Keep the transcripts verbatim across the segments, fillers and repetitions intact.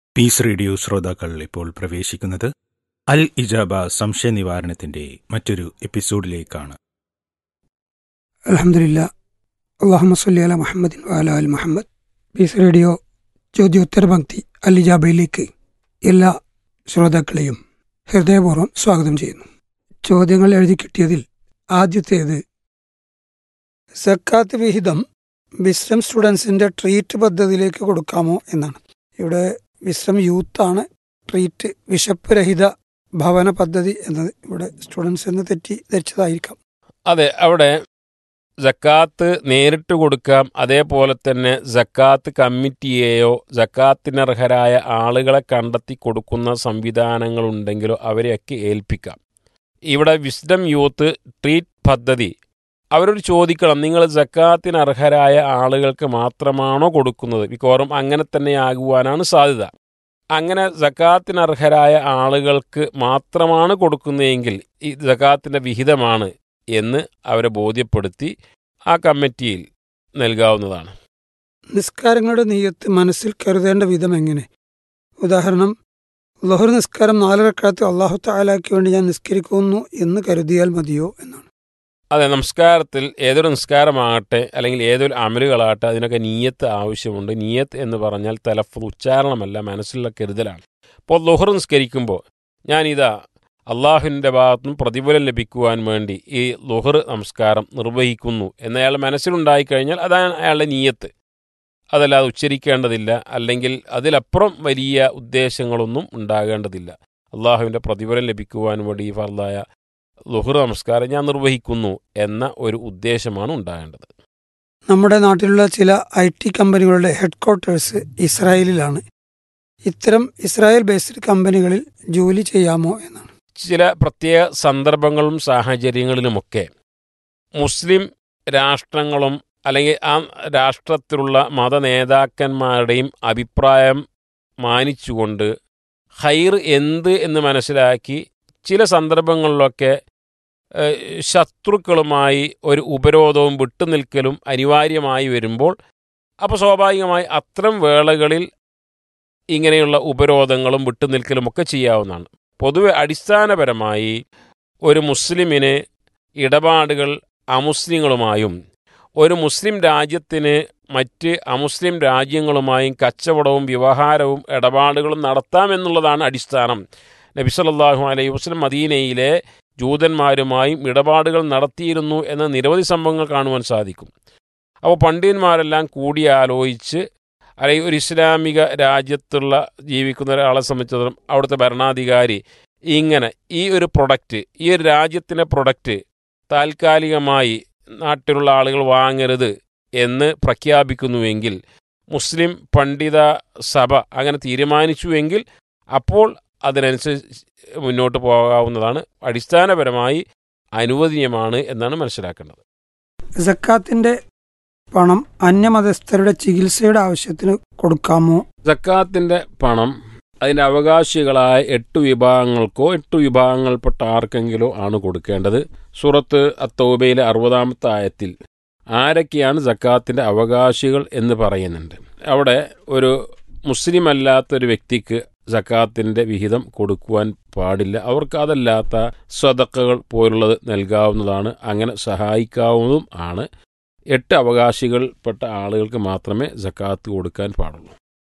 Piece radio ശ്രോതാക്കൾ ഇപ്പോൾ പ്രവേശിക്കുന്നത് അൽ ഇജാബ സംശയ നിവാരണത്തിന്റെ മറ്റൊരു എപ്പിസോഡിലേക്കാണ്. അൽഹംദുലില്ലാ, അല്ലാഹുമ്മ സ്വല്ലി അലാ മുഹമ്മദിൻ വഅലാ ആലി മുഹമ്മദ്. പീസ് റേഡിയോ ചോദ്യോത്തര പങ്ക്തി അൽ ഇജാബയിലേക്ക് എല്ലാ ശ്രോതാക്കളെയും ഹൃദയപൂർവ്വം സ്വാഗതം ചെയ്യുന്നു. ചോദ്യങ്ങൾ എഴുതി കിട്ടിയതിൽ ആദ്യത്തേത്, സക്കാത്ത് വിഹിതം വിസ്ഡം സ്റ്റുഡൻസിൻ്റെ ട്രീറ്റ് പദ്ധതിയിലേക്ക് കൊടുക്കാമോ എന്നാണ്. ഇവിടെ വിസ്ഡം യൂത്താണ് ട്രീറ്റ് വിശപ്പ് രഹിത ഭവന പദ്ധതി എന്നത്. ഇവിടെ സ്റ്റുഡൻസ് എന്ന് തെറ്റി ധരിച്ചതായിരിക്കാം. അതെ, അവിടെ സക്കാത്ത് നേരിട്ട് കൊടുക്കാം. അതേപോലെ തന്നെ സക്കാത്ത് കമ്മിറ്റിയെയോ സക്കാത്തിനർഹരായ ആളുകളെ കണ്ടെത്തി കൊടുക്കുന്ന സംവിധാനങ്ങളുണ്ടെങ്കിലോ അവരെയൊക്കെ ഏൽപ്പിക്കാം. ഇവിടെ വിസ്ഡം യൂത്ത് ട്രീറ്റ് പദ്ധതി അവരോട് ചോദിക്കണം, നിങ്ങൾ സക്കാത്തിന് അർഹരായ ആളുകൾക്ക് മാത്രമാണോ കൊടുക്കുന്നത്? മിക്കവാറും അങ്ങനെ തന്നെ ആകുവാനാണ് സാധ്യത. അങ്ങനെ സക്കാത്തിന് അർഹരായ ആളുകൾക്ക് മാത്രമാണ് കൊടുക്കുന്നതെങ്കിൽ ഈ സക്കാത്തിൻ്റെ വിഹിതമാണ് എന്ന് അവരെ ബോധ്യപ്പെടുത്തി ആ കമ്മിറ്റിയിൽ നൽകാവുന്നതാണ്. നിസ്കാരങ്ങളുടെ നിയ്യത്ത് മനസ്സിൽ കരുതേണ്ട വിധം എങ്ങനെ? ഉദാഹരണം, ളുഹർ നിസ്കാരം നാല് റക്അത്ത് അല്ലാഹു തആലയ്ക്ക് വേണ്ടി ഞാൻ നിസ്കരിക്കുന്നു എന്ന് കരുതിയാൽ മതിയോ എന്നാണ്. അതെ, നമസ്കാരത്തിൽ ഏതൊരു നിസ്കാരമാകട്ടെ അല്ലെങ്കിൽ ഏതൊരു അമലുകളാകട്ടെ അതിനൊക്കെ നീയത്ത് ആവശ്യമുണ്ട്. നീയത്ത് എന്ന് പറഞ്ഞാൽ തലഫ്ഫുദ്, ഉച്ചാരണമല്ല, മനസ്സിലുള്ള കരുതലാണ്. അപ്പോൾ ളുഹർ നിസ്കരിക്കുമ്പോൾ ഞാനിതാ അള്ളാഹുവിൻ്റെ ഭാഗത്തുനിന്നും പ്രതിഫലം ലഭിക്കുവാൻ വേണ്ടി ഈ ളുഹർ നമസ്കാരം നിർവഹിക്കുന്നു എന്നയാൾ മനസ്സിലുണ്ടായിക്കഴിഞ്ഞാൽ അതാണ് അയാളുടെ നീയത്ത്. അതല്ലാതെ ഉച്ചരിക്കേണ്ടതില്ല, അല്ലെങ്കിൽ അതിലപ്പുറം വലിയ ഉദ്ദേശങ്ങളൊന്നും ഉണ്ടാകേണ്ടതില്ല. അള്ളാഹുവിൻ്റെ പ്രതിഫലം ലഭിക്കുവാൻ വേണ്ടി ഈ ഫർദായ ളുഹർ നമസ്കാരം ഞാൻ നിർവഹിക്കുന്നു എന്ന ഒരു ഉദ്ദേശമാണ് ഉണ്ടാകേണ്ടത്. നമ്മുടെ നാട്ടിലുള്ള ചില ഐ ടി കമ്പനികളുടെ ഹെഡ് ക്വാർട്ടേഴ്സ് ഇസ്രായേലിലാണ്. ഇത്തരം ഇസ്രായേൽ ബേസ്ഡ് കമ്പനികളിൽ ജോലി ചെയ്യാമോ എന്നാണ്. ചില പ്രത്യേക സന്ദർഭങ്ങളും സാഹചര്യങ്ങളിലുമൊക്കെ മുസ്ലിം രാഷ്ട്രങ്ങളും അല്ലെങ്കിൽ ആ രാഷ്ട്രത്തിലുള്ള മത നേതാക്കന്മാരുടെയും അഭിപ്രായം മാനിച്ചുകൊണ്ട് ഖൈർ എന്ത് എന്ന് മനസ്സിലാക്കി ചില സന്ദർഭങ്ങളിലൊക്കെ ശത്രുക്കളുമായി ഒരു ഉപരോധവും വിട്ടുനിൽക്കലും അനിവാര്യമായി വരുമ്പോൾ അപ്പോൾ സ്വാഭാവികമായി അത്തരം വേളകളിൽ ഇങ്ങനെയുള്ള ഉപരോധങ്ങളും വിട്ടുനിൽക്കലും ഒക്കെ ചെയ്യാവുന്നതാണ്. പൊതുവെ അടിസ്ഥാനപരമായി ഒരു മുസ്ലിമിന് ഇടപാടുകൾ അമുസ്ലിങ്ങളുമായും ഒരു മുസ്ലിം രാജ്യത്തിന് മറ്റ് അമുസ്ലിം രാജ്യങ്ങളുമായും കച്ചവടവും വ്യവഹാരവും ഇടപാടുകളും നടത്താമെന്നുള്ളതാണ് അടിസ്ഥാനം. നബി സല്ലല്ലാഹു അലൈഹി വസല്ലം മദീനയിലെ ജൂതന്മാരുമായും ഇടപാടുകൾ നടത്തിയിരുന്നു എന്ന നിരവധി സംഭവങ്ങൾ കാണുവാൻ സാധിക്കും. അപ്പോൾ പണ്ഡിതന്മാരെല്ലാം കൂടിയാലോചിച്ച് അല്ലെങ്കിൽ ഒരു ഇസ്ലാമിക രാജ്യത്തുള്ള ജീവിക്കുന്ന ഒരാളെ സംബന്ധിച്ചിടത്തോളം അവിടുത്തെ ഭരണാധികാരി ഇങ്ങനെ ഈ ഒരു പ്രൊഡക്റ്റ്, ഈ ഒരു രാജ്യത്തിൻ്റെ പ്രൊഡക്റ്റ് താൽക്കാലികമായി നാട്ടിലുള്ള ആളുകൾ വാങ്ങരുത് എന്ന് പ്രഖ്യാപിക്കുന്നുവെങ്കിൽ, മുസ്ലിം പണ്ഡിത സഭ അങ്ങനെ തീരുമാനിച്ചുവെങ്കിൽ അപ്പോൾ അതിനനുസരിച്ച് മുന്നോട്ട് പോകാവുന്നതാണ്. അടിസ്ഥാനപരമായി അനുവദനീയമാണ് എന്നാണ് മനസ്സിലാക്കേണ്ടത്. സക്കാത്തിന്റെ പണം അന്യമതസ്ഥരുടെ ചികിത്സയുടെ ആവശ്യത്തിന് കൊടുക്കാമോ? സക്കാത്തിൻ്റെ പണം അതിൻ്റെ അവകാശികളായ എട്ട് വിഭാഗങ്ങൾക്കോ എട്ട് വിഭാഗങ്ങൾപ്പെട്ട ആർക്കെങ്കിലോ ആണ് കൊടുക്കേണ്ടത്. സൂറത്ത് അത്തൗബയിലെ അറുപതാമത്തെ ആയത്തിൽ ആരൊക്കെയാണ് സക്കാത്തിൻ്റെ അവകാശികൾ എന്ന് പറയുന്നുണ്ട്. അവിടെ ഒരു മുസ്ലിം അല്ലാത്തൊരു വ്യക്തിക്ക് സക്കാത്തിൻ്റെ വിഹിതം കൊടുക്കുവാൻ പാടില്ല. അവർക്ക് അതല്ലാത്ത സ്വതക്കകൾ പോലുള്ളത് നൽകാവുന്നതാണ്, അങ്ങനെ സഹായിക്കാവുന്നതും ആണ്. എട്ട് അവകാശികൾപ്പെട്ട ആളുകൾക്ക് മാത്രമേ സക്കാത്ത് കൊടുക്കാൻ പാടുള്ളൂ.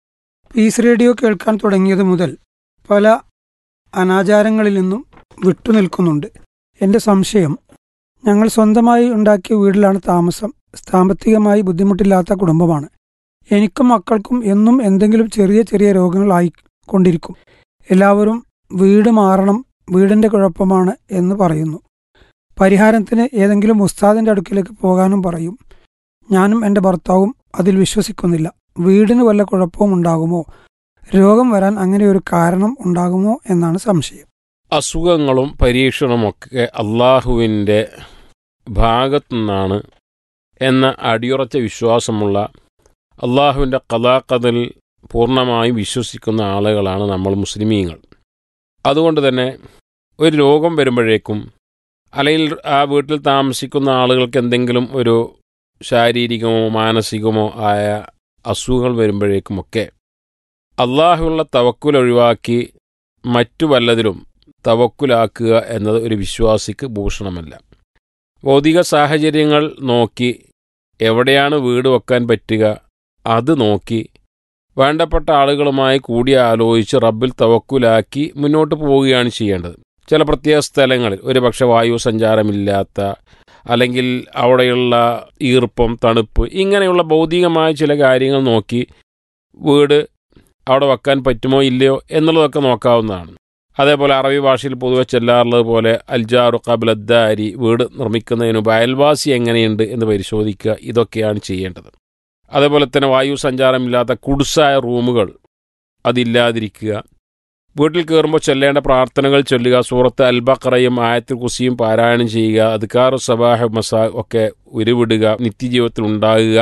പീസ് റേഡിയോ കേൾക്കാൻ തുടങ്ങിയത് മുതൽ പല അനാചാരങ്ങളിൽ നിന്നും വിട്ടുനിൽക്കുന്നുണ്ട്. എൻ്റെ സംശയം, ഞങ്ങൾ സ്വന്തമായി ഉണ്ടാക്കിയ വീട്ടിലാണ് താമസം. സാമ്പത്തികമായി ബുദ്ധിമുട്ടില്ലാത്ത കുടുംബമാണ്. എനിക്കും മക്കൾക്കും എന്നും എന്തെങ്കിലും ചെറിയ ചെറിയ രോഗങ്ങളായിക്കൊണ്ടിരിക്കും. എല്ലാവരും വീട് മാറണം, വീടിൻ്റെ കുഴപ്പമാണ് എന്ന് പറയുന്നു. പരിഹാരത്തിന് ഏതെങ്കിലും ഉസ്താദിൻ്റെ അടുക്കിലേക്ക് പോകാനും പറയും. ഞാനും എൻ്റെ ഭർത്താവും അതിൽ വിശ്വസിക്കുന്നില്ല. വീടിന് വല്ല കുഴപ്പവും ഉണ്ടാകുമോ? രോഗം വരാൻ അങ്ങനെ ഒരു കാരണം ഉണ്ടാകുമോ എന്നാണ് സംശയം. അസുഖങ്ങളും പരീക്ഷണമൊക്കെ അള്ളാഹുവിൻ്റെ ഭാഗത്തുനിന്നാണ് എന്ന അടിയുറച്ച വിശ്വാസമുള്ള, അള്ളാഹുവിൻ്റെ ഖദാ-ഖദറിൽ പൂർണ്ണമായും വിശ്വസിക്കുന്ന ആളുകളാണ് നമ്മൾ മുസ്ലിമീങ്ങൾ. അതുകൊണ്ട് തന്നെ ഒരു രോഗം വരുമ്പോഴേക്കും അല്ലെങ്കിൽ ആ വീട്ടിൽ താമസിക്കുന്ന ആളുകൾക്ക് എന്തെങ്കിലും ഒരു ശാരീരികമോ മാനസികമോ ആയ അസുഖങ്ങൾ വരുമ്പോഴേക്കുമൊക്കെ അള്ളാഹുള്ള തവക്കുൽ ഒഴിവാക്കി മറ്റു വല്ലതിലും തവക്കുലാക്കുക എന്നത് ഒരു വിശ്വാസിക്ക് ഭൂഷണമല്ല. ഭൗതിക സാഹചര്യങ്ങൾ നോക്കി എവിടെയാണ് വീട് വെക്കാൻ പറ്റുക അത് നോക്കി വേണ്ടപ്പെട്ട ആളുകളുമായി കൂടി ആലോചിച്ച് റബ്ബിൽ തവക്കുലാക്കി മുന്നോട്ട് പോവുകയാണ് ചെയ്യേണ്ടത്. ചില പ്രത്യേക സ്ഥലങ്ങളിൽ ഒരു പക്ഷേ വായു സഞ്ചാരമില്ലാത്ത അല്ലെങ്കിൽ അവിടെയുള്ള ഈർപ്പം, തണുപ്പ്, ഇങ്ങനെയുള്ള ഭൗതികമായ ചില കാര്യങ്ങൾ നോക്കി വീട് അവിടെ വെക്കാൻ പറ്റുമോ ഇല്ലയോ എന്നുള്ളതൊക്കെ നോക്കാവുന്നതാണ്. അതേപോലെ അറബി ഭാഷയിൽ പൊതുവെ ചെല്ലാറുള്ളത് പോലെ അൽജാറു ഖബ്ലദ്ദാരി, വീട് നിർമ്മിക്കുന്നതിന് മുമ്പ് അയൽവാസി എങ്ങനെയുണ്ട് എന്ന് പരിശോധിക്കുക. ഇതൊക്കെയാണ് ചെയ്യേണ്ടത്. അതേപോലെ തന്നെ വായു സഞ്ചാരമില്ലാത്ത കുടുസായ റൂമുകൾ അതില്ലാതിരിക്കുക. വീട്ടിൽ കയറുമ്പോൾ ചൊല്ലേണ്ട പ്രാർത്ഥനകൾ ചൊല്ലുക. സൂറത്ത് അൽ ബഖറയും ആയത്തുൽ കുർസിയും പാരായണം ചെയ്യുക. അദ്കാറു സബാഹ് മസാ ഒക്കെ ഉരുവിടുക, നിത്യജീവിതത്തിൽ ഉണ്ടാകുക.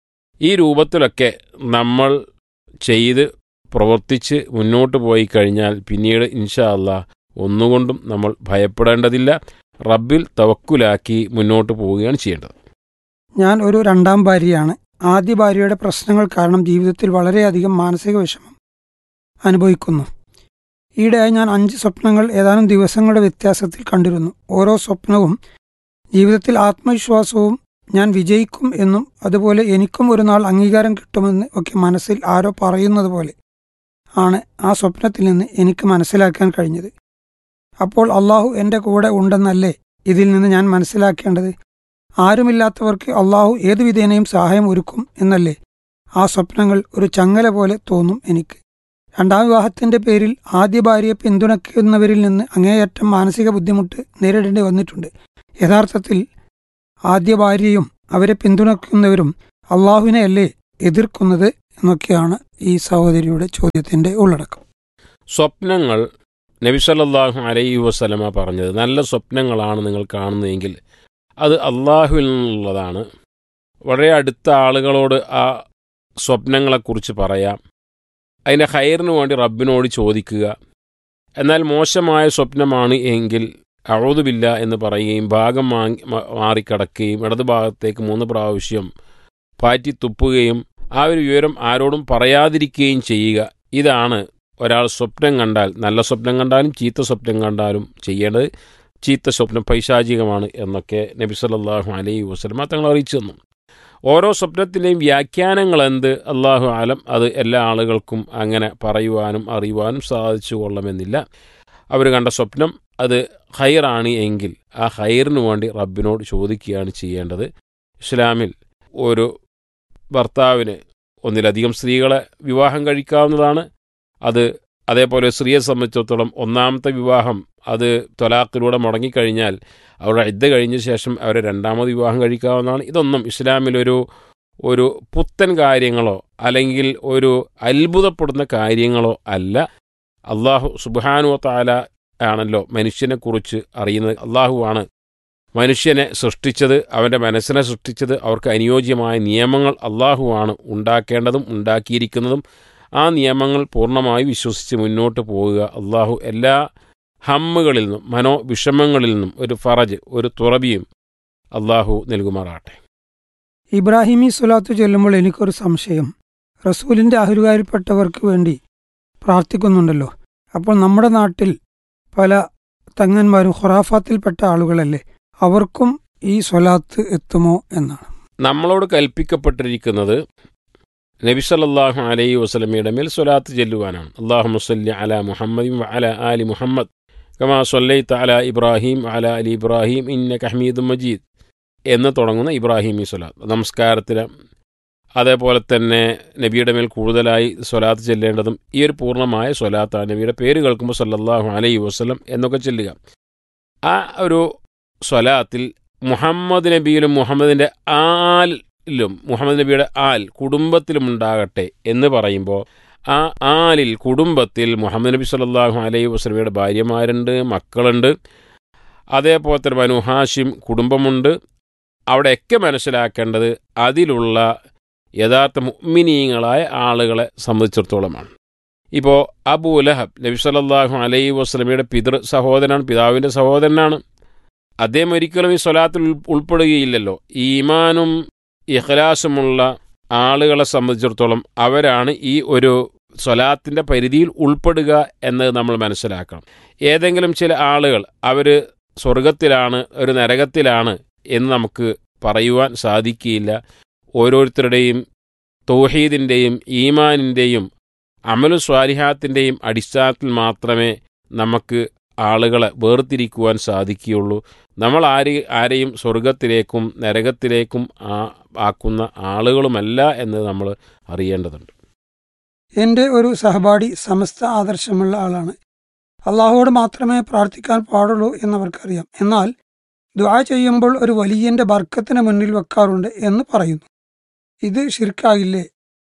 ഈ രൂപത്തിലൊക്കെ നമ്മൾ ചെയ്ത് പ്രവർത്തിച്ച് മുന്നോട്ട് പോയി കഴിഞ്ഞാൽ പിന്നീട് ഇൻഷാ അല്ലാഹ് ഒന്നുകൊണ്ടും നമ്മൾ ഭയപ്പെടേണ്ടതില്ല. റബ്ബിൽ തവക്കുലാക്കി മുന്നോട്ട് പോവുകയാണ് ചെയ്യേണ്ടത്. ഞാൻ ഒരു രണ്ടാം ഭാര്യയാണ്. ആദ്യ ഭാര്യയുടെ പ്രശ്നങ്ങൾ കാരണം ജീവിതത്തിൽ വളരെയധികം മാനസിക വിഷമം അനുഭവിക്കുന്നു. ഈയിടെയായി ഞാൻ അഞ്ച് സ്വപ്നങ്ങൾ ഏതാനും ദിവസങ്ങളുടെ വ്യത്യാസത്തിൽ കണ്ടിരുന്നു. ഓരോ സ്വപ്നവും ജീവിതത്തിൽ ആത്മവിശ്വാസവും ഞാൻ വിജയിക്കും എന്നും അതുപോലെ എനിക്കും ഒരു നാൾ അംഗീകാരം കിട്ടുമെന്ന് ഒക്കെ മനസ്സിൽ ആരോ പറയുന്നത് പോലെ ആണ് ആ സ്വപ്നത്തിൽ നിന്ന് എനിക്ക് മനസ്സിലാക്കാൻ കഴിഞ്ഞത്. അപ്പോൾ അള്ളാഹു എൻ്റെ കൂടെ ഉണ്ടെന്നല്ലേ ഇതിൽ നിന്ന് ഞാൻ മനസ്സിലാക്കേണ്ടത്? ആരുമില്ലാത്തവർക്ക് അള്ളാഹു ഏതു വിധേനയും സഹായം ഒരുക്കും എന്നല്ലേ ആ സ്വപ്നങ്ങൾ ഒരു ചങ്ങല പോലെ തോന്നും എനിക്ക്. രണ്ടാം വിവാഹത്തിൻ്റെ പേരിൽ ആദ്യ ഭാര്യയെ പിന്തുണയ്ക്കുന്നവരിൽ നിന്ന് അങ്ങേയറ്റം മാനസിക ബുദ്ധിമുട്ട് നേരിടേണ്ടി വന്നിട്ടുണ്ട്. യഥാർത്ഥത്തിൽ ആദ്യ ഭാര്യയും അവരെ പിന്തുണയ്ക്കുന്നവരും അള്ളാഹുവിനെ അല്ലേ എതിർക്കുന്നത് എന്നൊക്കെയാണ് ഈ സഹോദരിയുടെ ചോദ്യത്തിൻ്റെ ഉള്ളടക്കം. സ്വപ്നങ്ങൾ നബി സല്ലല്ലാഹു അലൈഹി വസല്ലമ പറഞ്ഞത്, നല്ല സ്വപ്നങ്ങളാണ് നിങ്ങൾ കാണുന്നതെങ്കിൽ അത് അള്ളാഹുവിൽ നിന്നുള്ളതാണ്. വളരെ അടുത്ത ആളുകളോട് ആ സ്വപ്നങ്ങളെക്കുറിച്ച് പറയാം. അതിൻ്റെ ഖൈറിന് വേണ്ടി റബ്ബിനോട് ചോദിക്കുക. എന്നാൽ മോശമായ സ്വപ്നമാണ് എങ്കിൽ അഊദു ബില്ലാ എന്ന് പറയുകയും ഭാഗം മാങ്ങി മാറിക്കിടക്കുകയും ഇടതു ഭാഗത്തേക്ക് മൂന്ന് പ്രാവശ്യം പാറ്റി തുപ്പുകയും ആ ഒരു വിവരം ആരോടും പറയാതിരിക്കുകയും ചെയ്യുക. ഇതാണ് ഒരാൾ സ്വപ്നം കണ്ടാൽ, നല്ല സ്വപ്നം കണ്ടാലും ചീത്ത സ്വപ്നം കണ്ടാലും ചെയ്യേണ്ടത്. ചീത്ത സ്വപ്നം പൈശാചികമാണ് എന്നൊക്കെ നബി സല്ലല്ലാഹു അലൈഹി വസല്ലമ തങ്ങൾ അറിയിച്ചു തന്നു. ഓരോ സ്വപ്നത്തിൻ്റെയും വ്യാഖ്യാനങ്ങൾ എന്ത് അല്ലാഹു ആലം, അത് എല്ലാ ആളുകൾക്കും അങ്ങനെ പറയുവാനും അറിയുവാനും സാധിച്ചു കൊള്ളണമെന്നില്ല. അവർ കണ്ട സ്വപ്നം അത് ഖൈറാണ് എങ്കിൽ ആ ഖൈറിന് വേണ്ടി റബ്ബിനോട് ചോദിക്കുകയാണ് ചെയ്യേണ്ടത്. ഇസ്ലാമിൽ ഒരു ഭർത്താവിന് ഒന്നിലധികം സ്ത്രീകളെ വിവാഹം കഴിക്കാവുന്നതാണ്. അത് അതേപോലെ സ്ത്രീയെ സംബന്ധിച്ചിടത്തോളം ഒന്നാമത്തെ വിവാഹം അത് ത്വലാഖിലൂടെ മുടങ്ങിക്കഴിഞ്ഞാൽ അവരുടെ ഇദ്ദ കഴിഞ്ഞ ശേഷം അവരെ രണ്ടാമത് വിവാഹം കഴിക്കാവുന്നതാണ്. ഇതൊന്നും ഇസ്ലാമിലൊരു ഒരു പുത്തൻ കാര്യങ്ങളോ അല്ലെങ്കിൽ ഒരു അത്ഭുതപ്പെടുന്ന കാര്യങ്ങളോ അല്ല. അള്ളാഹു സുബ്ഹാനഹു വ തആല ആണല്ലോ മനുഷ്യനെക്കുറിച്ച് അറിയുന്നത്. അള്ളാഹുവാണ് മനുഷ്യനെ സൃഷ്ടിച്ചത്, അവൻ്റെ മനസ്സിനെ സൃഷ്ടിച്ചത്. അവർക്ക് അനുയോജ്യമായ നിയമങ്ങൾ അള്ളാഹുവാണ് ഉണ്ടാക്കേണ്ടതും ഉണ്ടാക്കിയിരിക്കുന്നതും. ആ നിയമങ്ങൾ പൂർണ്ണമായി വിശ്വസിച്ച് മുന്നോട്ട് പോവുക. അള്ളാഹു എല്ലാ ഹമ്മുകളിൽ നിന്നും മനോവിഷമങ്ങളിൽ നിന്നും ഒരു ഫറജ്, ഒരു തുറബിയും അള്ളാഹു നൽകുമാറാട്ടെ. ഇബ്രാഹിമി സ്വലാത്ത് ചൊല്ലുമ്പോൾ എനിക്കൊരു സംശയം. റസൂലിൻ്റെ അഹ്ലുകാരിൽപ്പെട്ടവർക്ക് വേണ്ടി പ്രാർത്ഥിക്കുന്നുണ്ടല്ലോ. അപ്പോൾ നമ്മുടെ നാട്ടിൽ പല തങ്ങന്മാരും ഖുറാഫാത്തിൽപ്പെട്ട ആളുകളല്ലേ, അവർക്കും ഈ സ്വലാത്ത് എത്തുമോ എന്നാണ്. നമ്മളോട് കൽപ്പിക്കപ്പെട്ടിരിക്കുന്നത് നബി സല്ലല്ലാഹു അലൈഹി വസല്ലമയുടെ മേൽ സ്വലാത്ത് ചെല്ലുവാനാണ്. അല്ലാഹുമ്മ സ്വല്ലി അലാ മുഹമ്മദിൻ വഅലാ ആലി മുഹമ്മദ് കമാ സ്വല്ലൈത അലാ ഇബ്രാഹിം വഅലാ ആലി ഇബ്രാഹിം ഇന്നക ഹമീദും മജീദ് എന്ന് തുടങ്ങുന്ന ഇബ്രാഹിമി സ്വലാത്ത് നമസ്കാരത്തിന്. അതേപോലെ തന്നെ നബിയുടെ മേൽ കൂടുതലായി സ്വലാത്ത് ചെല്ലേണ്ടതും ഈ ഒരു പൂർണ്ണമായ സ്വലാത്താണ്. നബിയുടെ പേര് കേൾക്കുമ്പോൾ സല്ലല്ലാഹു അലൈഹി വസല്ലം എന്നൊക്കെ ചെല്ലുക. ആ ഒരു സ്വലാത്തിൽ മുഹമ്മദ് നബിയിലും മുഹമ്മദിൻ്റെ ആലിലും മുഹമ്മദ് നബിയുടെ ആൽ കുടുംബത്തിലും ഉണ്ടാകട്ടെ എന്ന് പറയുമ്പോൾ ആ ആലിൽ കുടുംബത്തിൽ മുഹമ്മദ് നബി സല്ലല്ലാഹു അലൈഹി വസല്ലമയുടെ ഭാര്യമാരുണ്ട്, മക്കളുണ്ട്. അതേപോലെ തന്നെ ബനു ഹാഷിം കുടുംബമുണ്ട്. അവിടെയൊക്കെ മനസ്സിലാക്കേണ്ടത് അതിലുള്ള യഥാർത്ഥ മുഅ്മിനീങ്ങളായ ആളുകളെ സംബന്ധിച്ചിടത്തോളമാണ്. ഇപ്പോൾ അബൂ ലഹബ് നബി സല്ലല്ലാഹു അലൈഹി വസല്ലമയുടെ പിതൃ സഹോദരനാണ്, പിതാവിൻ്റെ സഹോദരനാണ്. അദ്ദേഹം ഒരിക്കലും ഈ സ്വലാത്തിൽ ഉൾപ്പെടുകയില്ലല്ലോ. ഈമാനും ഇഖ്ലാസുമുള്ള ആളുകളെ സംബന്ധിച്ചിടത്തോളം അവരാണ് ഈ ഒരു സ്വലാത്തിൻ്റെ പരിധിയിൽ ഉൾപ്പെടുക എന്നത് നമ്മൾ മനസ്സിലാക്കണം. ഏതെങ്കിലും ചില ആളുകൾ അവർ സ്വർഗത്തിലാണ് ഒരു നരകത്തിലാണ് എന്ന് നമുക്ക് പറയുവാൻ സാധിക്കുകയില്ല. ഓരോരുത്തരുടെയും തൗഹീദിൻ്റെയും ഈമാനിൻ്റെയും അമലു സ്വാലിഹാത്തിൻ്റെയും അടിസ്ഥാനത്തിൽ മാത്രമേ നമുക്ക് ആളുകളെ വേർതിരിക്കുവാൻ സാധിക്കുകയുള്ളൂ. നമ്മൾ ആര് ആരെയും സ്വർഗത്തിലേക്കും നരകത്തിലേക്കും ആ ആക്കുന്ന ആളുകളുമല്ല എന്ന് നമ്മൾ അറിയേണ്ടതുണ്ട്. എൻ്റെ ഒരു സഹപാഠി സമസ്ത ആദർശമുള്ള ആളാണ്. അള്ളാഹുവോട് മാത്രമേ പ്രാർത്ഥിക്കാൻ പാടുള്ളൂ എന്നവർക്കറിയാം. എന്നാൽ ദുആ ചെയ്യുമ്പോൾ ഒരു വലിയൻ്റെ ബർക്കത്തിന് മുന്നിൽ വെക്കാറുണ്ട് എന്ന് പറയുന്നു. ഇത് ശിർക്കാകില്ലേ?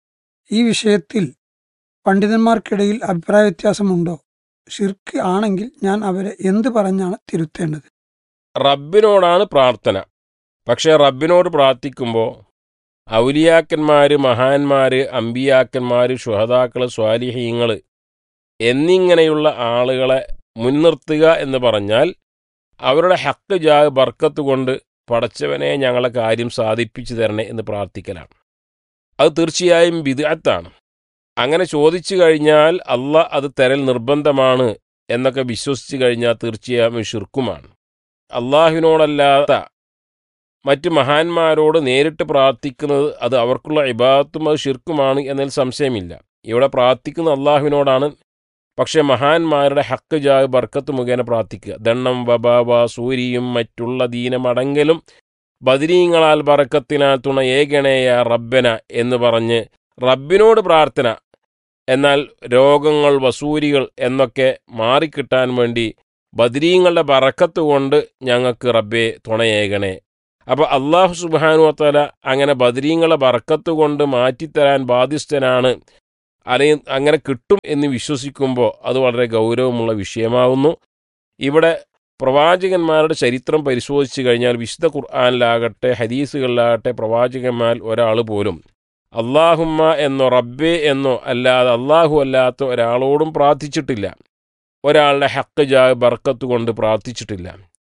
ഈ വിഷയത്തിൽ പണ്ഡിതന്മാർക്കിടയിൽ അഭിപ്രായ വ്യത്യാസമുണ്ടോ? ഷിർക്ക് ആണെങ്കിൽ ഞാൻ അവരെ എന്ത് പറഞ്ഞാണ് തിരുത്തേണ്ടത്? റബ്ബിനോടാണ് പ്രാർത്ഥന. പക്ഷേ റബ്ബിനോട് പ്രാർത്ഥിക്കുമ്പോൾ ഔലിയാക്കന്മാർ, മഹാന്മാർ, അമ്പിയാക്കന്മാർ, ശുഹദാക്കൾ, സ്വാലിഹീങ്ങൾ എന്നിങ്ങനെയുള്ള ആളുകളെ മുൻനിർത്തുക എന്ന് പറഞ്ഞാൽ അവരുടെ ഹക്ക് ജാ ബർക്കത്ത് കൊണ്ട് പടച്ചവനെ ഞങ്ങളെ കാര്യം സാധിപ്പിച്ചു തരണേ എന്ന് പ്രാർത്ഥിക്കലാണ്. അത് തീർച്ചയായും ബിദ്അത്താണ്. അങ്ങനെ ചോദിച്ചു കഴിഞ്ഞാൽ അള്ളാഹ് അത് തരൽ നിർബന്ധമാണ് എന്നൊക്കെ വിശ്വസിച്ച് കഴിഞ്ഞാൽ തീർച്ചയായും ഷിർക്കുമാണ്. അള്ളാഹുവിനോടല്ലാത്ത മറ്റ് മഹാന്മാരോട് നേരിട്ട് പ്രാർത്ഥിക്കുന്നത് അത് അവർക്കുള്ള ഇബാദത്തും അത് ഷിർക്കുമാണ് എന്നതിൽ സംശയമില്ല. ഇവിടെ പ്രാർത്ഥിക്കുന്ന അള്ളാഹുവിനോടാണ്. പക്ഷേ മഹാന്മാരുടെ ഹക്ക് ജാ ബർക്കത്ത് മുഖേന പ്രാർത്ഥിക്കുക. ദണ്ണം വബാവ സൂരിയും മറ്റുള്ള ദീനമടങ്കലും ബദരീങ്ങളാൽ ബറക്കത്തിനാൽ തുണ ഏകണേയ റബ്ബന എന്ന് പറഞ്ഞ് റബ്ബിനോട് പ്രാർത്ഥന. എന്നാൽ രോഗങ്ങൾ, വസൂരികൾ എന്നൊക്കെ മാറിക്കിട്ടാൻ വേണ്ടി ബദരീങ്ങളുടെ ബറക്കത്ത് കൊണ്ട് ഞങ്ങൾക്ക് റബ്ബെ തുണയേകണേ. അപ്പോൾ അള്ളാഹു സുബ്ഹാനഹു വ തആല അങ്ങനെ ബദരീങ്ങളെ ബറക്കത്ത് കൊണ്ട് മാറ്റിത്തരാൻ ബാധ്യസ്ഥനാണ്, അല്ലെങ്കിൽ അങ്ങനെ കിട്ടും എന്ന് വിശ്വസിക്കുമ്പോൾ അത് വളരെ ഗൗരവമുള്ള വിഷയമാവുന്നു. ഇവിടെ പ്രവാചകന്മാരുടെ ചരിത്രം പരിശോധിച്ച് കഴിഞ്ഞാൽ വിശുദ്ധ ഖുർആനിലാകട്ടെ ഹദീസുകളിലാകട്ടെ പ്രവാചകന്മാർ ഒരാൾ പോലും അള്ളാഹുമ്മ എന്നോ റബ്ബേ എന്നോ അല്ലാതെ അള്ളാഹു അല്ലാത്ത ഒരാളോടും പ്രാർത്ഥിച്ചിട്ടില്ല. ഒരാളുടെ ഹക്ക് ജാ ബർക്കത്ത് കൊണ്ട് പ്രാർത്ഥിച്ചിട്ടില്ല.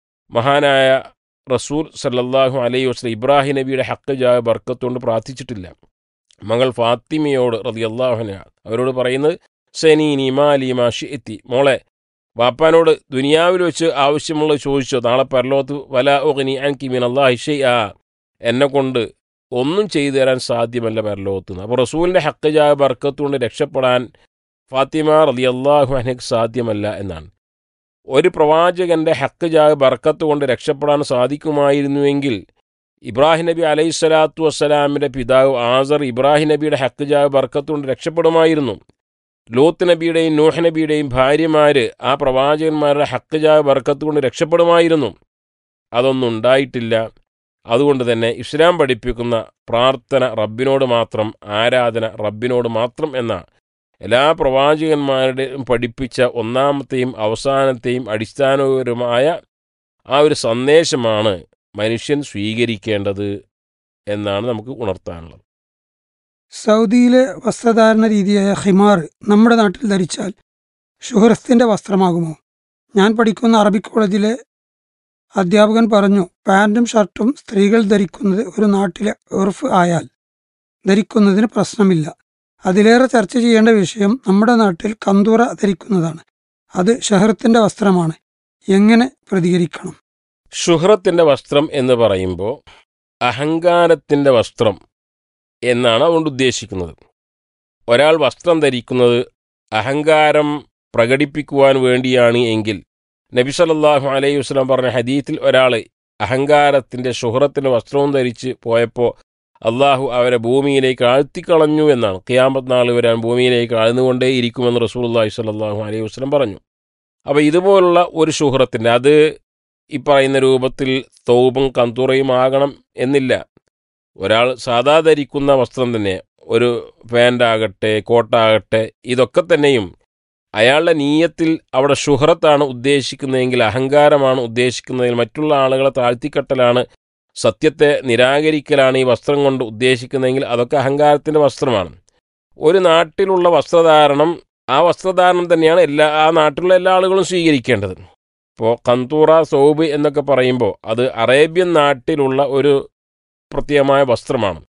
മഹാനായ റസൂൽ സല്ലല്ലാഹു അലൈഹി വസല്ലം ഇബ്രാഹിം നബിയുടെ ഹക്ക് ജാ ബർക്കത്ത് കൊണ്ട് പ്രാർത്ഥിച്ചിട്ടില്ല. മകൾ ഫാത്തിമയോട് റളിയല്ലാഹു അൻഹ അവരോട് പറയുന്നത് സനീനി മാലി മാ ശിഅതി, മോളെ വാപ്പാനോട് ദുനിയാവിൽ വെച്ച് ആവശ്യമുള്ളത് ചോദിച്ചോ, നാളെ പരലോകത്ത് വലാ ഉഗ്നി അൻകി മിനല്ലാഹി ഷൈഅ, എന്നെ കൊണ്ട് ഒന്നും ചെയ്തു തരാൻ സാധ്യമല്ല പരലോകത്ത് നിന്ന്. അപ്പോൾ റസൂലിൻ്റെ ഹക്ക് ജാ ബർക്കത്ത് കൊണ്ട് രക്ഷപ്പെടാൻ ഫാത്തിമ റളിയല്ലാഹു അൻഹയ്ക്ക് സാധ്യമല്ല എന്നാണ്. ഒരു പ്രവാചകൻ്റെ ഹക്ക് ജാ ബർക്കത്ത് കൊണ്ട് രക്ഷപ്പെടാൻ സാധിക്കുമായിരുന്നുവെങ്കിൽ ഇബ്രാഹിം നബി അലൈഹി സ്വലാത്തു വസ്സലാമിൻ്റെ പിതാവ് ആസർ ഇബ്രാഹിം നബിയുടെ ഹക്ക് ജാ ബർക്കത്ത് കൊണ്ട് രക്ഷപ്പെടുമായിരുന്നു. ലൂത്ത് നബിയുടെയും നൂഹ് നബിയുടെയും ഭാര്യമാർ ആ പ്രവാചകന്മാരുടെ ഹക്ക് ജാ ബർക്കത്ത് കൊണ്ട് രക്ഷപ്പെടുമായിരുന്നു. അതൊന്നും ഉണ്ടായിട്ടില്ല. അതുകൊണ്ട് തന്നെ ഇസ്ലാം പഠിപ്പിക്കുന്ന പ്രാർത്ഥന റബ്ബിനോട് മാത്രം, ആരാധന റബ്ബിനോട് മാത്രം എന്ന എല്ലാ പ്രവാചകന്മാരുടെയും പഠിപ്പിച്ച ഒന്നാമത്തെയും അവസാനത്തെയും അടിസ്ഥാനപരമായ ആ ഒരു സന്ദേശമാണ് മനുഷ്യൻ സ്വീകരിക്കേണ്ടത് എന്നാണ് നമുക്ക് ഉണർത്താനുള്ളത്. സൗദിയിലെ വസ്ത്രധാരണ രീതിയായ ഹിമാർ നമ്മുടെ നാട്ടിൽ ധരിച്ചാൽ ഷുഹറത്തിൻ്റെ വസ്ത്രമാകുമോ? ഞാൻ പഠിക്കുന്ന അറബി കോളേജിലെ അധ്യാപകൻ പറഞ്ഞു, പാൻറ്റും ഷർട്ടും സ്ത്രീകൾ ധരിക്കുന്നത് ഒരു നാട്ടിലെ ഉർഫ് ആയാൽ ധരിക്കുന്നതിന് പ്രശ്നമില്ല. അതിലേറെ ചർച്ച ചെയ്യേണ്ട വിഷയം നമ്മുടെ നാട്ടിൽ കന്തൂറ ധരിക്കുന്നതാണ്. അത് ഷഹറത്തിൻ്റെ വസ്ത്രമാണ്. എങ്ങനെ പ്രതികരിക്കണം? ഷുഹ്റത്തിൻ്റെ വസ്ത്രം എന്ന് പറയുമ്പോൾ അഹങ്കാരത്തിൻ്റെ വസ്ത്രം എന്നാണ് അതുകൊണ്ട് ഉദ്ദേശിക്കുന്നത്. ഒരാൾ വസ്ത്രം ധരിക്കുന്നത് അഹങ്കാരം പ്രകടിപ്പിക്കുവാൻ വേണ്ടിയാണ് എങ്കിൽ നബി സല്ലല്ലാഹു അലൈഹി വസല്ലം പറഞ്ഞ ഹദീത്തിൽ ഒരാൾ അഹങ്കാരത്തിൻ്റെ ഷുഹ്റത്തിൻ്റെ വസ്ത്രവും ധരിച്ച് പോയപ്പോൾ അള്ളാഹു അവരെ ഭൂമിയിലേക്ക് ആഴ്ത്തിക്കളഞ്ഞു എന്നാണ്. ഖിയാമത്ത് നാൾ വരാൻ ഭൂമിയിലേക്ക് ആഴ്ന്നുകൊണ്ടേ ഇരിക്കുമെന്ന് റസൂലുള്ളാഹി സ്വല്ലല്ലാഹു അലൈഹി വസല്ലം പറഞ്ഞു. അപ്പോൾ ഇതുപോലുള്ള ഒരു ഷുഹ്റത്തിൻ്റെ, അത് ഈ പറയുന്ന രൂപത്തിൽ തൗബും കന്തൂറയും ആകണം എന്നില്ല. ഒരാൾ സാധാ ധരിക്കുന്ന വസ്ത്രം തന്നെ, ഒരു പാൻ്റാകട്ടെ കോട്ടാകട്ടെ, ഇതൊക്കെ തന്നെയും അയാളുടെ നീയത്തിൽ അവിടെ ഷുഹ്റത്താണ് ഉദ്ദേശിക്കുന്നതെങ്കിൽ, അഹങ്കാരമാണ് ഉദ്ദേശിക്കുന്നതെങ്കിൽ, മറ്റുള്ള ആളുകളെ താഴ്ത്തിക്കെട്ടലാണ്, സത്യത്തെ നിരാകരിക്കലാണ് ഈ വസ്ത്രം കൊണ്ട് ഉദ്ദേശിക്കുന്നതെങ്കിൽ അതൊക്കെ അഹങ്കാരത്തിൻ്റെ വസ്ത്രമാണ്. ഒരു നാട്ടിലുള്ള വസ്ത്രധാരണം ആ വസ്ത്രധാരണം തന്നെയാണ് എല്ലാ ആ നാട്ടിലുള്ള എല്ലാ ആളുകളും സ്വീകരിക്കേണ്ടത്. ഇപ്പോൾ കന്തൂറ, സൗബ് എന്നൊക്കെ പറയുമ്പോൾ അത് അറേബ്യൻ നാട്ടിലുള്ള ഒരു പ്രത്യേകമായ വസ്ത്രമാണ്.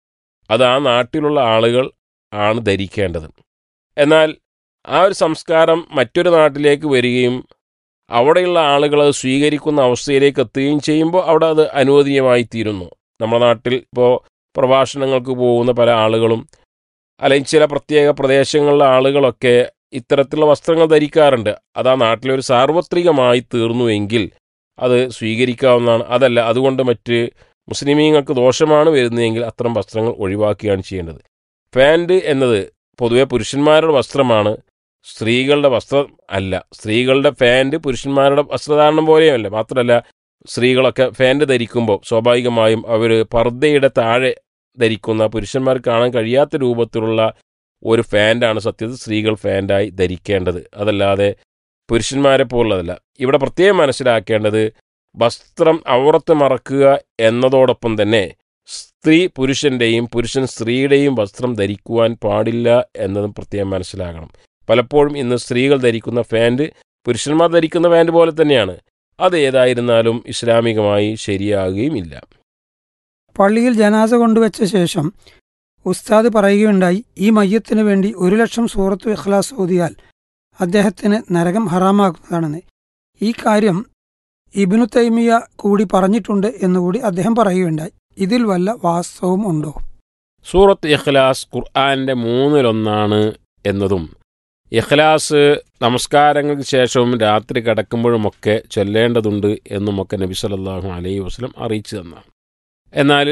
അത് ആ നാട്ടിലുള്ള ആളുകൾ ആണ് ധരിക്കേണ്ടത്. എന്നാൽ ആ ഒരു സംസ്കാരം മറ്റൊരു നാട്ടിലേക്ക് വരികയും അവിടെയുള്ള ആളുകൾ അത് സ്വീകരിക്കുന്ന അവസ്ഥയിലേക്ക് എത്തുകയും ചെയ്യുമ്പോൾ അവിടെ അത് അനുവദനീയമായി തീരുന്നു. നമ്മുടെ നാട്ടിൽ ഇപ്പോൾ പ്രഭാഷണങ്ങൾക്ക് പോകുന്ന പല ആളുകളും അല്ലെങ്കിൽ ചില പ്രത്യേക പ്രദേശങ്ങളിലെ ആളുകളൊക്കെ ഇത്തരത്തിലുള്ള വസ്ത്രങ്ങൾ ധരിക്കാറുണ്ട്. അത് ആ നാട്ടിലൊരു സാർവത്രികമായി തീർന്നുവെങ്കിൽ അത് സ്വീകരിക്കാവുന്നതാണ്. അതല്ല, അതുകൊണ്ട് മറ്റ് മുസ്ലിമീങ്ങൾക്ക് ദോഷമാണ് വരുന്നതെങ്കിൽ അത്തരം വസ്ത്രങ്ങൾ ഒഴിവാക്കുകയാണ് ചെയ്യേണ്ടത്. പാൻറ് എന്നത് പൊതുവെ പുരുഷന്മാരുടെ വസ്ത്രമാണ്, സ്ത്രീകളുടെ വസ്ത്രം അല്ല. സ്ത്രീകളുടെ പാൻറ് പുരുഷന്മാരുടെ വസ്ത്രധാരണം പോലെയല്ല. മാത്രമല്ല, സ്ത്രീകളൊക്കെ പാൻറ് ധരിക്കുമ്പോൾ സ്വാഭാവികമായും അവർ പർദ്ദയുടെ താഴെ ധരിക്കുന്ന, പുരുഷന്മാർക്ക് കാണാൻ കഴിയാത്ത രൂപത്തിലുള്ള ഒരു ഫാൻ്റാണ് സത്യത്തിൽ സ്ത്രീകൾ ഫാൻ്റായി ധരിക്കേണ്ടത്. അതല്ലാതെ പുരുഷന്മാരെ പോലുള്ളതല്ല. ഇവിടെ പ്രത്യേകം മനസ്സിലാക്കേണ്ടത് വസ്ത്രം ഔറത്ത് മറക്കുക എന്നതോടൊപ്പം തന്നെ സ്ത്രീ പുരുഷൻ്റെയും പുരുഷൻ സ്ത്രീയുടെയും വസ്ത്രം ധരിക്കുവാൻ പാടില്ല എന്നതും പ്രത്യേകം മനസ്സിലാക്കണം. പലപ്പോഴും ഇന്ന് സ്ത്രീകൾ ധരിക്കുന്ന ഫാൻറ് പുരുഷന്മാർ ധരിക്കുന്ന ഫാൻറ് പോലെ തന്നെയാണ്. അത് ഏതായിരുന്നാലും ഇസ്ലാമികമായി ശരിയാകുകയും ഇല്ല. പള്ളിയിൽ ജനാസ കൊണ്ടുവച്ച ശേഷം ഉസ്താദ് പറയുകയുണ്ടായി, ഈ മയ്യത്തിന് വേണ്ടി ഒരു ലക്ഷം സൂറത്തു ഇഖ്ലാസ് ഓതിയാൽ അദ്ദേഹത്തിന് നരകം ഹറാമാക്കുന്നതാണെന്ന്. ഈ കാര്യം ഇബ്നു തൈമിയ കൂടി പറഞ്ഞിട്ടുണ്ട് എന്നുകൂടി അദ്ദേഹം പറയുകയുണ്ടായി. ഇതിൽ വല്ല വാസ്തവവും ഉണ്ടോ? സൂറത്ത് ഇഖ്ലാസ് ഖുർആൻ്റെ മൂന്നിലൊന്നാണ് എന്നതും ഇഖ്ലാസ് നമസ്കാരങ്ങൾക്ക് ശേഷവും രാത്രി കിടക്കുമ്പോഴുമൊക്കെ ചൊല്ലേണ്ടതുണ്ട് എന്നുമൊക്കെ നബി സല്ലല്ലാഹു അലൈഹി വസല്ലം അറിയിച്ചു തന്നാണ്. എന്നാൽ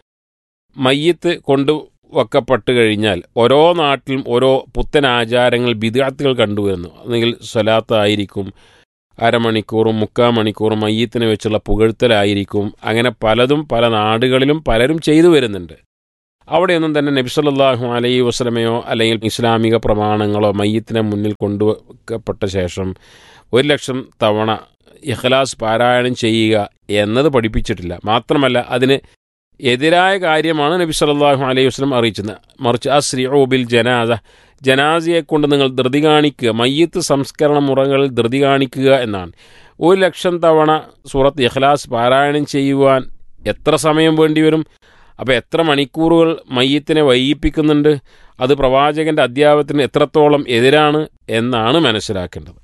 മയ്യത്ത് കൊണ്ടുവെക്കപ്പെട്ട് കഴിഞ്ഞാൽ ഓരോ നാട്ടിലും ഓരോ പുത്തൻ ആചാരങ്ങൾ, ബിദ്അത്തുകൾ കണ്ടുവരുന്നു. ഒന്നുകിൽ സ്വലാത്തായിരിക്കും, അരമണിക്കൂറും മുക്കാൽ മണിക്കൂറും മയ്യത്തിനെ വെച്ചുള്ള പുകഴ്ത്തലായിരിക്കും. അങ്ങനെ പലതും പല നാടുകളിലും പലരും ചെയ്തു വരുന്നുണ്ട്. അവിടെയൊന്നും തന്നെ നബി സല്ലല്ലാഹു അലൈഹി വസല്ലമയോ അല്ലെങ്കിൽ ഇസ്ലാമിക പ്രമാണങ്ങളോ മയ്യത്തിനെ മുന്നിൽ കൊണ്ടുവെക്കപ്പെട്ട ശേഷം ഒരു ലക്ഷം തവണ ഇഖ്ലാസ് പാരായണം ചെയ്യുക എന്നത് പഠിപ്പിച്ചിട്ടില്ല. മാത്രമല്ല, അതിന് എതിരായ കാര്യമാണ് നബി സല്ലല്ലാഹു അലൈഹി വസല്ലം അറിയിച്ചത്. മറിച്ച് അസ്രിഉ ബിൽ ജനാസ, ജനാസയെ കൊണ്ട് നിങ്ങൾ ധൃതി കാണിക്കുക, മയ്യത്ത് സംസ്കരണ മുറകളിൽ ധൃതി കാണിക്കുക എന്നാണ്. ഒരു ലക്ഷം തവണ സൂറത്ത് ഇഖ്ലാസ് പാരായണം ചെയ്യുവാൻ എത്ര സമയം വേണ്ടിവരും? അപ്പോൾ എത്ര മണിക്കൂറുകൾ മയ്യത്തിനെ വൈകിപ്പിക്കുന്നുണ്ട്? അത് പ്രവാചകൻ്റെ അധ്യാപനത്തിന് എത്രത്തോളം എതിരാണ് എന്നാണ് മനസ്സിലാക്കേണ്ടത്.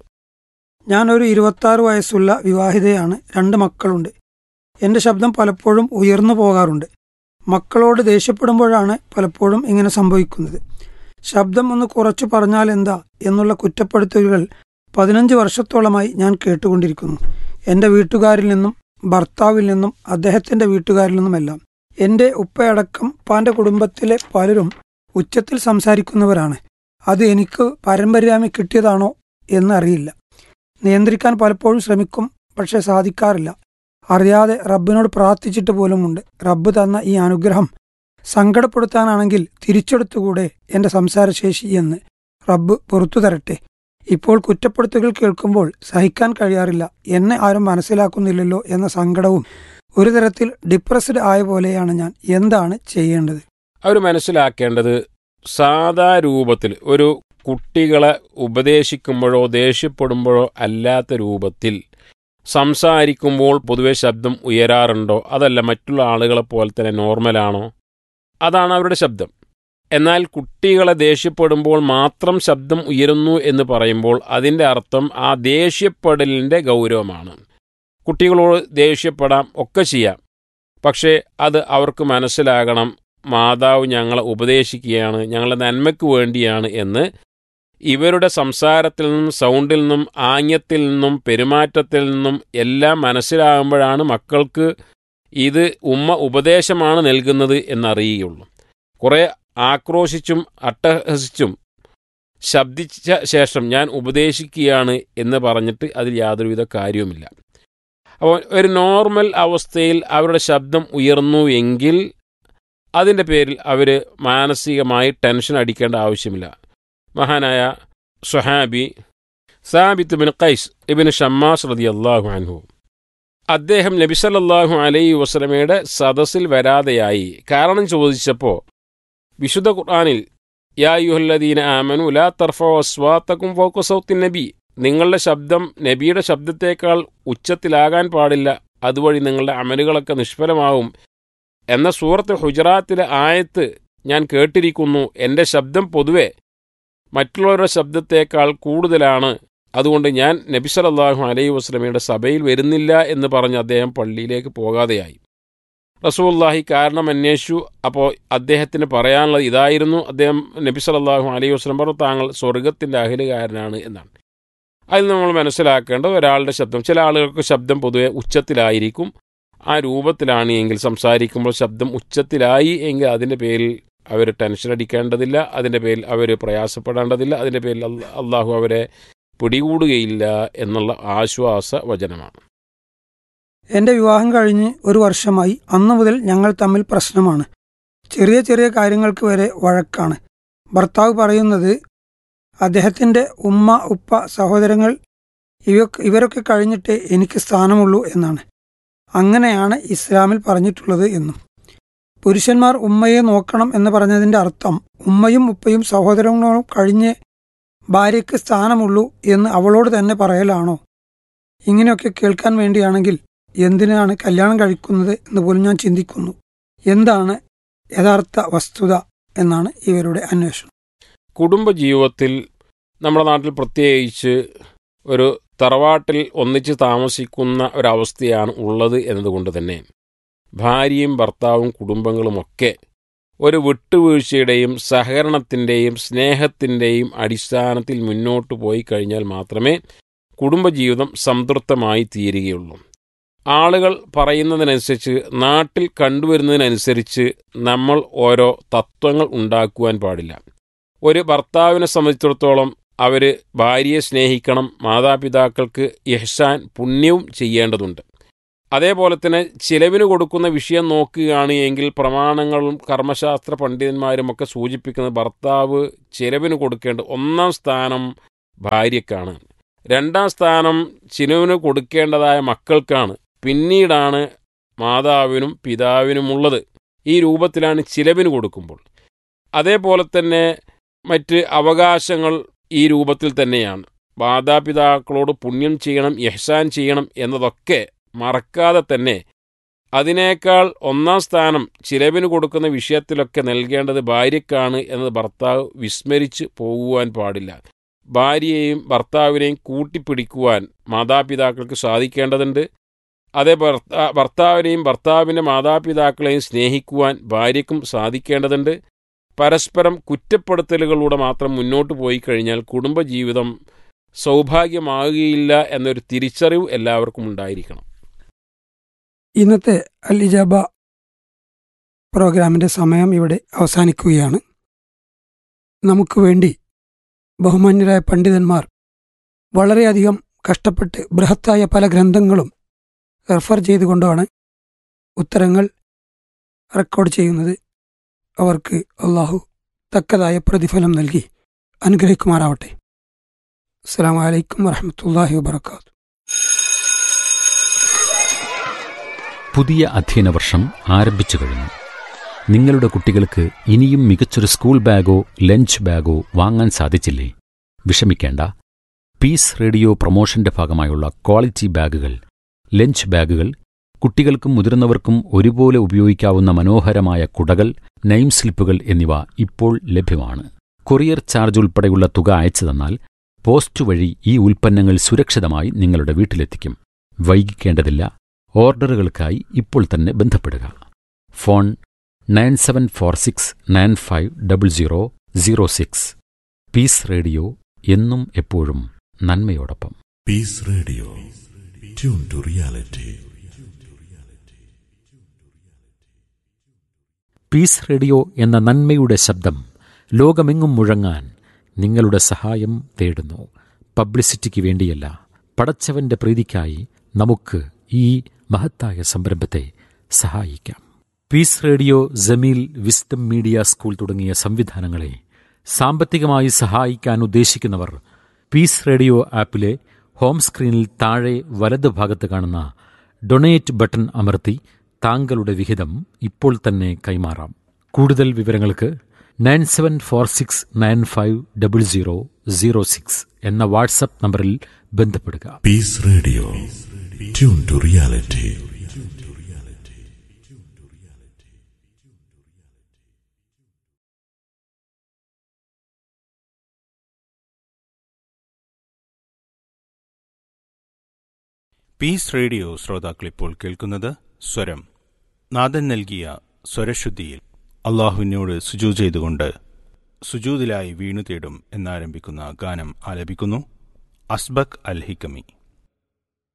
ഞാനൊരു ഇരുപത്താറ് വയസ്സുള്ള വിവാഹിതയാണ്. രണ്ട് മക്കളുണ്ട്. എൻ്റെ ശബ്ദം പലപ്പോഴും ഉയർന്നു പോകാറുണ്ട്. മക്കളോട് ദേഷ്യപ്പെടുമ്പോഴാണ് പലപ്പോഴും ഇങ്ങനെ സംഭവിക്കുന്നത്. ശബ്ദം ഒന്ന് കുറച്ചു പറഞ്ഞാൽ എന്താ എന്നുള്ള കുറ്റപ്പെടുത്തലുകൾ പതിനഞ്ച് വർഷത്തോളമായി ഞാൻ കേട്ടുകൊണ്ടിരിക്കുന്നു. എൻ്റെ വീട്ടുകാരിൽ നിന്നും ഭർത്താവിൽ നിന്നും അദ്ദേഹത്തിൻ്റെ വീട്ടുകാരിൽ നിന്നുമെല്ലാം. എൻ്റെ ഉപ്പയടക്കം പാൻ്റെ കുടുംബത്തിലെ പലരും ഉച്ചത്തിൽ സംസാരിക്കുന്നവരാണ്. അത് എനിക്ക് പാരമ്പര്യമായി കിട്ടിയതാണോ എന്നറിയില്ല. നിയന്ത്രിക്കാൻ പലപ്പോഴും ശ്രമിക്കും, പക്ഷെ സാധിക്കാറില്ല. അറിയാതെ റബ്ബിനോട് പ്രാർത്ഥിച്ചിട്ട് പോലുമുണ്ട്. റബ്ബ് തന്ന ഈ അനുഗ്രഹം സങ്കടപ്പെടുത്താനാണെങ്കിൽ തിരിച്ചെടുത്തുകൂടെ എൻ്റെ സംസാരശേഷി എന്ന്. റബ്ബ് പുറത്തു തരട്ടെ. ഇപ്പോൾ കുറ്റപ്പെടുത്തുകൾ കേൾക്കുമ്പോൾ സഹിക്കാൻ കഴിയാറില്ല. എന്നെ ആരും മനസ്സിലാക്കുന്നില്ലല്ലോ എന്ന സങ്കടവും ഒരു തരത്തിൽ ഡിപ്രസ്ഡ് ആയ പോലെയാണ് ഞാൻ. എന്താണ് ചെയ്യേണ്ടത്? അവർ മനസ്സിലാക്കേണ്ടത് സാധാ രൂപത്തിൽ ഒരു കുട്ടികളെ ഉപദേശിക്കുമ്പോഴോ ദേഷ്യപ്പെടുമ്പോഴോ അല്ലാത്ത രൂപത്തിൽ സംസാരിക്കുമ്പോൾ പൊതുവെ ശബ്ദം ഉയരാറുണ്ടോ? അതല്ല മറ്റുള്ള ആളുകളെ പോലെ തന്നെ നോർമലാണോ? അതാണ് അവരുടെ ശബ്ദം. എന്നാൽ കുട്ടികളെ ദേഷ്യപ്പെടുമ്പോൾ മാത്രം ശബ്ദം ഉയരുന്നു എന്ന് പറയുമ്പോൾ അതിൻ്റെ അർത്ഥം ആ ദേഷ്യപ്പെടലിൻ്റെ ഗൗരവമാണ്. കുട്ടികളോട് ദേഷ്യപ്പെടാം, ഒക്കെ ചെയ്യാം. പക്ഷേ അത് അവർക്ക് മനസ്സിലാകണം, മാതാവ് ഞങ്ങളെ ഉപദേശിക്കുകയാണ്, ഞങ്ങളുടെ നന്മയ്ക്ക് വേണ്ടിയാണ് എന്ന്. ഇവരുടെ സംസാരത്തിൽ നിന്നും സൗണ്ടിൽ നിന്നും ആംഗ്യത്തിൽ നിന്നും പെരുമാറ്റത്തിൽ നിന്നും എല്ലാം മനസ്സിലാകുമ്പോഴാണ് മക്കൾക്ക് ഇത് ഉമ്മ ഉപദേശമാണ് നൽകുന്നത് എന്നറിയുകയുള്ളൂ. കുറേ ആക്രോശിച്ചും അട്ടഹസിച്ചും ശബ്ദിച്ച ശേഷം ഞാൻ ഉപദേശിക്കുകയാണ് എന്ന് പറഞ്ഞിട്ട് അതിൽ യാതൊരുവിധ കാര്യവുമില്ല. അപ്പോൾ ഒരു നോർമൽ അവസ്ഥയിൽ അവരുടെ ശബ്ദം ഉയർന്നു എങ്കിൽ അതിൻ്റെ പേരിൽ അവർ മാനസികമായി ടെൻഷൻ അടിക്കേണ്ട ആവശ്യമില്ല. മഹാനായ സ്വഹാബി സാബിത്ത് ബിൻ ഖൈസ് ഇബ്നു ഷമ്മാസ് റളിയല്ലാഹു അൻഹു, അദ്ദേഹം നബി സല്ലല്ലാഹു അലൈഹി വസല്ലമയുടെ സദസ്സിൽ വരാതെയായി. കാരണം ചോദിച്ചപ്പോൾ വിശുദ്ധ ഖുർആനിൽ യാ അയ്യുഹല്ലദീന ആമനു ലാ തർഫഉ അസ്വാതകും ഫൗക സൗത്തിൻ നബി, നിങ്ങളുടെ ശബ്ദം നബിയുടെ ശബ്ദത്തേക്കാൾ ഉച്ചത്തിലാകാൻ പാടില്ല, അതുവഴി നിങ്ങളുടെ അമലുകളൊക്കെ നിഷ്ഫലമാവും എന്ന സൂറത്ത് ഹുജറാത്തിലെ ആയത്ത് ഞാൻ കേട്ടിരിക്കുന്നു. എൻ്റെ ശബ്ദം പൊതുവെ മറ്റുള്ളവരുടെ ശബ്ദത്തേക്കാൾ കൂടുതലാണ്. അതുകൊണ്ട് ഞാൻ നബി സല്ലല്ലാഹു അലൈഹി വസല്ലമയുടെ സഭയിൽ വരുന്നില്ല എന്ന് പറഞ്ഞ് അദ്ദേഹം പള്ളിയിലേക്ക് പോകാതെയായി. റസൂലുള്ളാഹി കാരണം അന്വേഷിച്ചു. അപ്പോൾ അദ്ദേഹത്തിന് പറയാനുള്ളത് ഇതായിരുന്നു. അദ്ദേഹം നബി സല്ലല്ലാഹു അലൈഹി വസല്ലം പറഞ്ഞു, താങ്കൾ സ്വർഗത്തിൻ്റെ അഹലുകാരനാണ് എന്നാണ്. അതിൽ നമ്മൾ മനസ്സിലാക്കേണ്ടത് ഒരാളുടെ ശബ്ദം, ചില ആളുകൾക്ക് ശബ്ദം പൊതുവെ ഉച്ചത്തിലായിരിക്കും. ആ രൂപത്തിലാണ് എങ്കിൽ സംസാരിക്കുമ്പോൾ ശബ്ദം ഉച്ചത്തിലായി എങ്കിൽ അതിൻ്റെ പേരിൽ അവർ ടെൻഷൻ അടിക്കേണ്ടതില്ല, അതിൻ്റെ പേരിൽ അവർ പ്രയാസപ്പെടേണ്ടതില്ല, അതിൻ്റെ പേരിൽ അള്ളാഹു അവരെ പിടികൂടുകയില്ല എന്നുള്ള ആശ്വാസ വചനമാണ്. എൻ്റെ വിവാഹം കഴിഞ്ഞ് ഒരു വർഷമായി. അന്നു മുതൽ ഞങ്ങൾ തമ്മിൽ പ്രശ്നമാണ്. ചെറിയ ചെറിയ കാര്യങ്ങൾക്ക് വരെ വഴക്കാണ്. ഭർത്താവ് പറയുന്നത് അദ്ദേഹത്തിൻ്റെ ഉമ്മ, ഉപ്പ, സഹോദരങ്ങൾ ഇവയൊക്കെ ഇവരൊക്കെ കഴിഞ്ഞിട്ടേ എനിക്ക് സ്ഥാനമുള്ളൂ എന്നാണ്. അങ്ങനെയാണ് ഇസ്ലാമിൽ പറഞ്ഞിട്ടുള്ളത് എന്നും. പുരുഷന്മാർ ഉമ്മയെ നോക്കണം എന്ന് പറഞ്ഞതിൻ്റെ അർത്ഥം ഉമ്മയും ഉപ്പയും സഹോദരങ്ങളും കഴിഞ്ഞ് ഭാര്യയ്ക്ക് സ്ഥാനമുള്ളൂ എന്ന് അവളോട് തന്നെ പറയലാണോ? ഇങ്ങനെയൊക്കെ കേൾക്കാൻ വേണ്ടിയാണെങ്കിൽ എന്തിനാണ് കല്യാണം കഴിക്കുന്നത് എന്ന് പോലും ഞാൻ ചിന്തിക്കുന്നു. എന്താണ് യഥാർത്ഥ വസ്തുത എന്നാണ് ഇവരുടെ അന്വേഷണം. കുടുംബജീവിതത്തിൽ നമ്മുടെ നാട്ടിൽ പ്രത്യേകിച്ച് ഒരു തറവാട്ടിൽ ഒന്നിച്ച് താമസിക്കുന്ന ഒരവസ്ഥയാണ് ഉള്ളത് എന്നതുകൊണ്ട് തന്നെ ഭാര്യയും ഭർത്താവും കുടുംബങ്ങളുമൊക്കെ ഒരു വിട്ടുവീഴ്ചയുടെയും സഹകരണത്തിൻ്റെയും സ്നേഹത്തിൻ്റെയും അടിസ്ഥാനത്തിൽ മുന്നോട്ട് പോയി കഴിഞ്ഞാൽ മാത്രമേ കുടുംബജീവിതം സംതൃപ്തമായി തീരുകയുള്ളൂ. ആളുകൾ പറയുന്നതിനനുസരിച്ച്, നാട്ടിൽ കണ്ടുവരുന്നതിനനുസരിച്ച് നമ്മൾ ഓരോ തത്വങ്ങൾ ഉണ്ടാക്കുവാൻ പാടില്ല. ഒരു ഭർത്താവിനെ സംബന്ധിച്ചിടത്തോളം അവർ ഭാര്യയെ സ്നേഹിക്കണം, മാതാപിതാക്കൾക്ക് ഇഹ്സാൻ പുണ്യവും ചെയ്യേണ്ടതുണ്ട്. അതേപോലെ തന്നെ ചിലവിന് കൊടുക്കുന്ന വിഷയം നോക്കുകയാണ് എങ്കിൽ പ്രമാണങ്ങളും കർമ്മശാസ്ത്ര പണ്ഡിതന്മാരുമൊക്കെ സൂചിപ്പിക്കുന്നത് ഭർത്താവ് ചിലവിന് കൊടുക്കേണ്ട ഒന്നാം സ്ഥാനം ഭാര്യയ്ക്കാണ്, രണ്ടാം സ്ഥാനം ചിലവിന് കൊടുക്കേണ്ടതായ മക്കൾക്കാണ്, പിന്നീടാണ് മാതാവിനും പിതാവിനുമുള്ളത്. ഈ രൂപത്തിലാണ് ചിലവിന് കൊടുക്കുമ്പോൾ. അതേപോലെ തന്നെ മറ്റ് അവകാശങ്ങൾ ഈ രൂപത്തിൽ തന്നെയാണ്. മാതാപിതാക്കളോട് പുണ്യം ചെയ്യണം, ഇഹ്സാൻ ചെയ്യണം എന്നതൊക്കെ മറക്കാതെ തന്നെ അതിനേക്കാൾ ഒന്നാം സ്ഥാനം ചിലവിന് കൊടുക്കുന്ന വിഷയത്തിലൊക്കെ നൽകേണ്ടത് ഭാര്യയ്ക്കാണ് എന്നത് ഭർത്താവ് വിസ്മരിച്ച് പോകുവാൻ പാടില്ല. ഭാര്യയെയും ഭർത്താവിനെയും കൂട്ടിപ്പിടിക്കുവാൻ മാതാപിതാക്കൾക്ക് സാധിക്കേണ്ടതുണ്ട്. അതേ ഭർത്താവിനെയും ഭർത്താവിൻ്റെ മാതാപിതാക്കളെയും സ്നേഹിക്കുവാൻ ഭാര്യയ്ക്കും സാധിക്കേണ്ടതുണ്ട്. പരസ്പരം കുറ്റപ്പെടുത്തലുകളിലൂടെ മാത്രം മുന്നോട്ട് പോയി കഴിഞ്ഞാൽ കുടുംബജീവിതം സൗഭാഗ്യമാകുകയില്ല എന്നൊരു തിരിച്ചറിവ് എല്ലാവർക്കും ഉണ്ടായിരിക്കണം. ഇന്നത്തെ അൽ ഇജാബ പ്രോഗ്രാമിൻ്റെ സമയം ഇവിടെ അവസാനിക്കുകയാണ്. നമുക്ക് വേണ്ടി ബഹുമാന്യരായ പണ്ഡിതന്മാർ വളരെയധികം കഷ്ടപ്പെട്ട് ബൃഹത്തായ പല ഗ്രന്ഥങ്ങളും റെഫർ ചെയ്തുകൊണ്ടാണ് ഉത്തരങ്ങൾ റെക്കോർഡ് ചെയ്യുന്നത്. അവർക്ക് അള്ളാഹു തക്കതായ പ്രതിഫലം നൽകി അനുഗ്രഹിക്കുമാറാവട്ടെ. അസ്സലാമു അലൈക്കും വറഹ്മത്തുള്ളാഹി വബറകാതുഹു. പുതിയ അധ്യയന വർഷം ആരംഭിച്ചു കഴിഞ്ഞു. നിങ്ങളുടെ കുട്ടികൾക്ക് ഇനിയും മികച്ചൊരു സ്കൂൾ ബാഗോ ലഞ്ച് ബാഗോ വാങ്ങാൻ സാധിച്ചില്ലേ? വിഷമിക്കേണ്ട. പീസ് റേഡിയോ പ്രൊമോഷന്റെ ഭാഗമായുള്ള ക്വാളിറ്റി ബാഗുകൾ, ലഞ്ച് ബാഗുകൾ, കുട്ടികൾക്കും മുതിർന്നവർക്കും ഒരുപോലെ ഉപയോഗിക്കാവുന്ന മനോഹരമായ കുടകൾ, നെയിം സ്ലിപ്പുകൾ എന്നിവ ഇപ്പോൾ ലഭ്യമാണ്. കൊറിയർ ചാർജ് ഉൾപ്പെടെയുള്ള തുക അയച്ചു തന്നാൽ പോസ്റ്റ് വഴി ഈ ഉൽപ്പന്നങ്ങൾ സുരക്ഷിതമായി നിങ്ങളുടെ വീട്ടിലെത്തിക്കും. വൈകിക്കേണ്ടതില്ല. ഓർഡറുകൾക്കായി ഇപ്പോൾ തന്നെ ബന്ധപ്പെടുക. Phone nine seven four six nine five double zero zero six. Piece radio എന്നും എപ്പോഴും നന്മയോടൊപ്പം. Piece radio, tune to reality. Piece radio എന്ന നന്മയുടെ ശബ്ദം ലോകമെങ്ങും മുഴങ്ങാൻ നിങ്ങളുടെ സഹായം തേടുന്നു. പബ്ലിസിറ്റിക്ക് വേണ്ടിയല്ല, പടച്ചവന്റെ പ്രീതിക്കായി നമുക്ക് ഈ മഹത്തായ സംരംഭത്തെ സഹായിക്കാം. Piece radio, Jameel, wisdom media school തുടങ്ങിയ സംവിധാനങ്ങളെ സാമ്പത്തികമായി സഹായിക്കാൻ ഉദ്ദേശിക്കുന്നവർ പീസ് റേഡിയോ ആപ്പിലെ ഹോം സ്ക്രീനിൽ താഴെ വലത് ഭാഗത്ത് കാണുന്ന ഡൊണേറ്റ് ബട്ടൺ അമർത്തി താങ്കളുടെ വിഹിതം ഇപ്പോൾ തന്നെ കൈമാറാം. കൂടുതൽ വിവരങ്ങൾക്ക് nine seven four six nine five double zero zero six എന്ന വാട്സപ്പ് നമ്പറിൽ ബന്ധപ്പെടുക. Piece radio, tune to reality. Piece radio ശ്രോതാക്കൾ ഇപ്പോൾ കേൾക്കുന്നത് സ്വരം. നാഥൻ നൽകിയ സ്വരശുദ്ധിയിൽ അള്ളാഹുവിനോട് സുജൂദ് ചെയ്തുകൊണ്ട് സുജൂദിലായി വീണു തേടും എന്നാരംഭിക്കുന്ന ഗാനം ആലപിക്കുന്നു അസ്ബക് അൽ ഹിക്കമി.